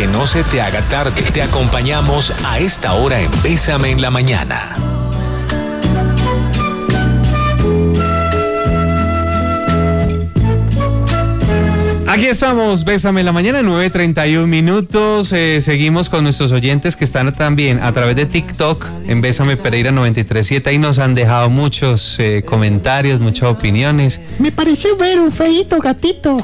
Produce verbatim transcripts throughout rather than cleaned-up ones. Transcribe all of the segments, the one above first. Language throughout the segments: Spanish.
que no se te haga tarde, te acompañamos a esta hora en Bésame en la Mañana. Aquí estamos, Bésame en la Mañana, nueve treinta y un minutos. Eh, seguimos con nuestros oyentes que están también a través de TikTok en Bésame Pereira noventa y tres punto siete. Ahí nos han dejado muchos eh, comentarios, muchas opiniones. Me parece ver un feíto gatito.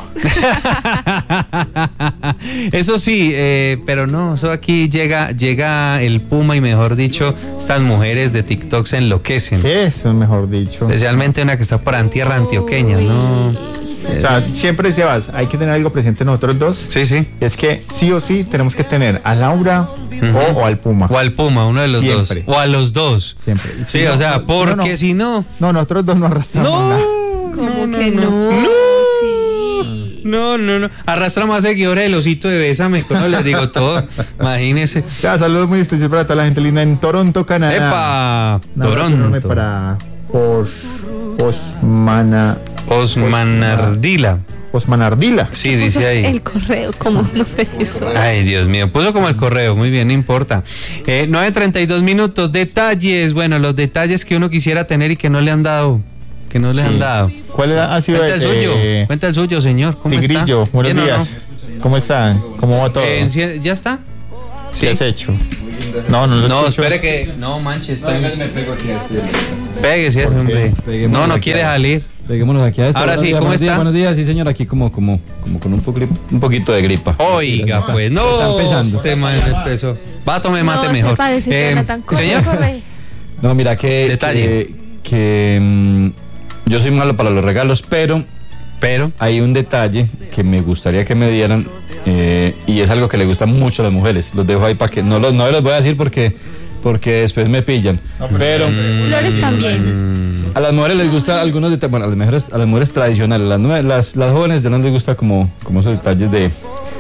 Eso sí, eh, pero no, eso aquí llega, llega el Puma y mejor dicho, estas mujeres de TikTok se enloquecen. Eso, mejor dicho. Especialmente una que está por tierra antioqueña, ¿no? O sea, siempre Sebas, hay que tener algo presente nosotros dos. Sí, sí. Es que sí o sí tenemos que tener a Laura uh-huh. o, o al Puma. O al Puma, uno de los siempre. dos. O a los dos. Siempre. Sí, sí no, o sea, porque si no, no... No, nosotros dos no arrastramos no, nada. ¿Cómo no, que no? No. no. Sí. No, no, no. Arrastra más seguidores del osito de Bésame, no les digo todo. Imagínense. Ya, saludos muy especiales para toda la gente linda en Toronto, Canadá. ¡Epa! No, Toronto. Para Os, Osmana... Osmanardila. Osmanardila. Sí, dice ahí. El correo, como no revisó. Ay, Dios mío, puso como el correo, muy bien, no importa. Eh, nueve treinta y dos minutos, detalles, bueno, los detalles que uno quisiera tener y que no le han dado, que no le sí. han dado. ¿Cuál ha sido Cuenta el eh, suyo, eh, cuenta el suyo, señor, ¿cómo Tigrillo, está? Buenos días, no? ¿Cómo están? ¿Cómo va todo? Eh, ¿Ya está? ¿Qué sí. has hecho? No, no lo No, escucho. espere que, no manches, está... No, me pego aquí a este. Péguese, hombre. No, no quiere salir. Peguémonos aquí a este. Ahora sí, días, ¿cómo buenos está? Días, buenos días, sí señor, aquí como, como, como con un, po un poquito de gripa. Oiga, está, pues, no, está empezando. Este man empezó. Va a tomar mate no, mejor. Se parece, eh, tan señor, corre. No, mira que... Detalle. Que, que um, yo soy malo para los regalos, pero... Pero... Hay un detalle que me gustaría que me dieran... Eh, y es algo que le gusta mucho a las mujeres. Los dejo ahí para que... No, los, no los voy a decir porque... Porque después me pillan. No, pero... Flores también. A las mujeres les gusta algunos detalles, bueno, a las mujeres, a las mujeres tradicionales, las, las, las jóvenes ya no les gusta como, como esos detalles de,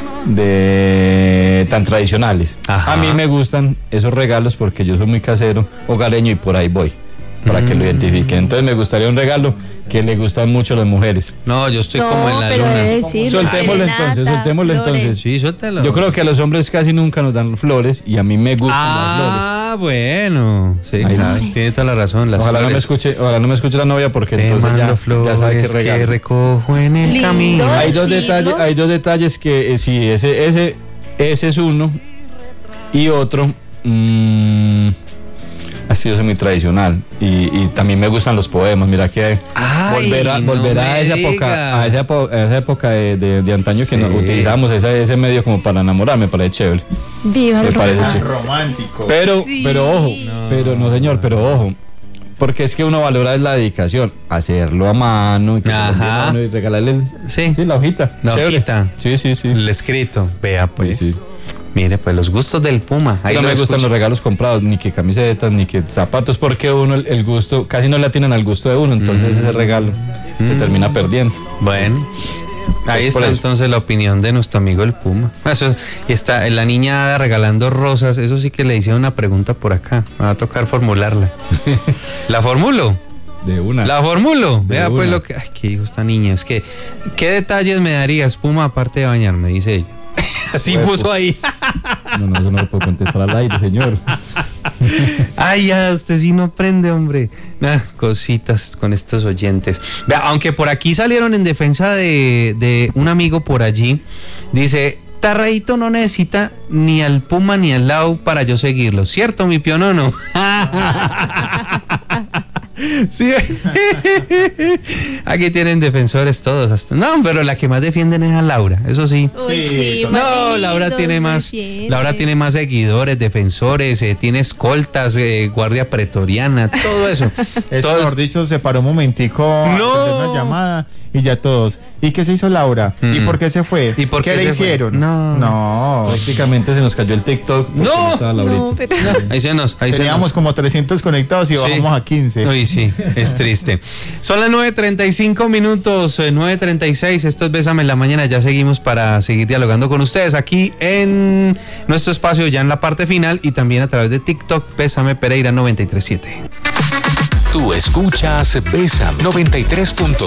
de tan tradicionales. Ajá. A mí me gustan esos regalos porque yo soy muy casero, hogareño y por ahí voy, para mm. que lo identifiquen. Entonces me gustaría un regalo que le gustan mucho a las mujeres. No, yo estoy no, como en la pero luna. Decir, soltémoslo entonces, soltémoslo entonces. Sí, suéltalo. Yo creo que a los hombres casi nunca nos dan flores y a mí me gustan ah, las flores. Ah, bueno. Sí, claro, tiene toda la razón. Las ojalá flores. no me escuche, ojalá no me esquche la novia porque te entonces ya, flores ya sabe que regalo. Que recojo en el Lindo camino. Hay dos detalles, hay dos detalles que eh, sí, ese, ese, ese es uno y otro. Mmm, así yo soy muy tradicional y, y también me gustan los poemas. Mira que Ay, volver a, no volver a esa diga. época, a esa, epo, a esa época de, de, de antaño sí. que nos utilizamos ese, ese medio como para enamorarme, me parece chévere. Viva me el parece chévere. Romántico. Pero, sí. pero ojo, no. pero no señor, pero ojo. Porque es que uno valora es la dedicación, hacerlo a mano y, que Ajá. y regalarle el, sí. sí, la hojita. La chévere. hojita. Sí, sí, sí. El escrito. Vea pues. Sí, sí. Mire, pues los gustos del Puma. Ahí no me escucho. Gustan los regalos comprados, ni que camisetas, ni que zapatos, porque uno el, el gusto, casi no le atinan al gusto de uno, entonces mm. ese regalo mm. se termina perdiendo. Bueno, ahí es está entonces la opinión de nuestro amigo el Puma. Eso, y está la niña regalando rosas, eso sí que le hicieron una pregunta por acá, me va a tocar formularla. ¿La formulo? De una. ¿La formulo? De Vea una. pues lo que... Ay, qué hijo esta niña, es que... ¿Qué detalles me darías, Puma, aparte de bañarme? Dice ella. Así pues, puso ahí. No, no, eso no lo puedo contestar al aire, señor. Ay, ya, usted sí no aprende, hombre. Ah, cositas con estos oyentes. Vea, aunque por aquí salieron en defensa de, de un amigo por allí, dice... Tarraito no necesita ni al Puma ni al Lau para yo seguirlo, ¿cierto, mi pionono? Sí. Aquí tienen defensores todos. Hasta... No, pero la que más defienden es a Laura, eso sí. Uy, sí no, lindo, Laura tiene más, Laura tiene más seguidores, defensores, eh, tiene escoltas, eh, guardia pretoriana, todo eso. Es todo... mejor dicho, se paró un momentico no. a hacer una llamada y ya todos. ¿Y qué se hizo Laura? Mm. ¿Y por qué se fue? ¿Y por qué, qué le se hicieron? Fue? No. No. Prácticamente se nos cayó el TikTok. No. No, no pero... Ahí se nos. Ahí Teníamos se nos. como trescientos conectados y sí. bajamos a quince. Uy, sí, es triste. Son las nueve treinta y cinco minutos, nueve treinta y seis. Esto es Bésame en la Mañana. Ya seguimos para seguir dialogando con ustedes aquí en nuestro espacio, ya en la parte final y también a través de TikTok. Bésame Pereira noventa y tres punto siete. Tú escuchas Bésame noventa y tres punto